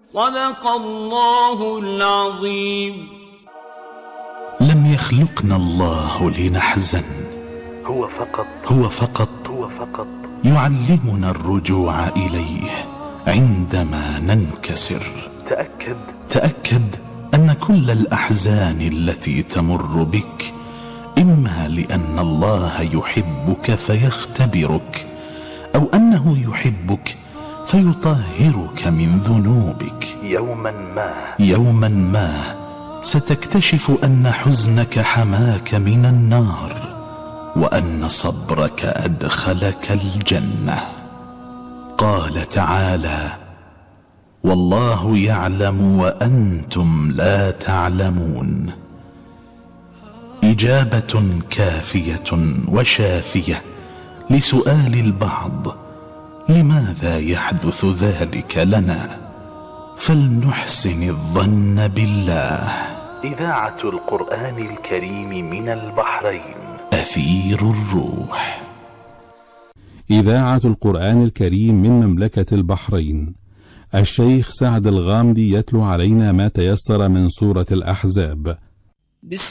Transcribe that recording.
صدق الله العظيم. لم يخلقنا الله لنحزن، هو فقط يعلمنا الرجوع إليه عندما ننكسر. تأكد أن كل الأحزان التي تمر بك إما لأن الله يحبك فيختبرك، أو أنه يحبك فيطهرك من ذنوبك. يوما ما ستكتشف أن حزنك حماك من النار، وأن صبرك أدخلك الجنة. قال تعالى: والله يعلم وأنتم لا تعلمون. إجابة كافية وشافية لسؤال البعض: لماذا يحدث ذلك لنا؟ فلنحسن الظن بالله. إذاعة القرآن الكريم من البحرين، أثير الروح. إذاعة القرآن الكريم من مملكة البحرين. الشيخ سعد الغامدي يتلو علينا ما تيسر من سورة الأحزاب.